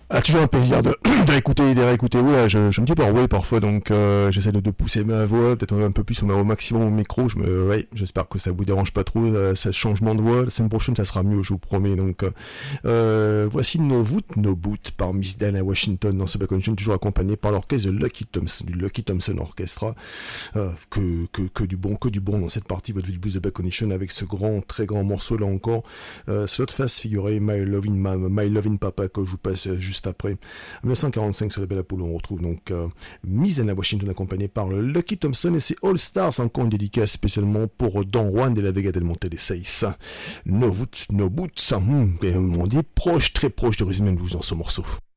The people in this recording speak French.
Ah, toujours un plaisir de réécouter. Ouais, je suis un petit peu enroué parfois, donc j'essaie de pousser ma voix, peut-être un peu plus au maximum au micro. Ouais, j'espère que ça vous dérange pas trop, ce changement de voix. La semaine prochaine, ça sera mieux, je vous promets. Donc, voici No Boot par Miss Dana Washington dans ce Back Condition, toujours accompagné par l'orchestre de du Lucky Thompson Orchestra. Que du bon dans cette partie, votre blues de Back Condition avec ce très grand morceau là encore. Sur l'autre face figurait My Loving Papa que je vous passe juste après. En 1945 sur le Bel Apollo, on retrouve donc Miss Dana Washington accompagnée par le Lucky Thompson et ses All Stars, encore une dédicace spécialement pour Don Juan de la Vega del Monte de Seis. No Boots, on dit très proche de Rhythm and Blues dans ce morceau.